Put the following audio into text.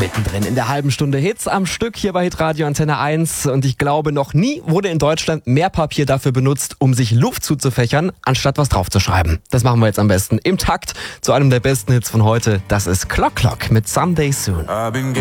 Mittendrin in der halben Stunde Hits am Stück hier bei Hitradio Antenne 1. Und ich glaube, noch nie wurde in Deutschland mehr Papier dafür benutzt, um sich Luft zuzufächern, anstatt was draufzuschreiben. Das machen wir jetzt am besten im Takt zu einem der besten Hits von heute. Das ist Clock Clock mit Someday Soon.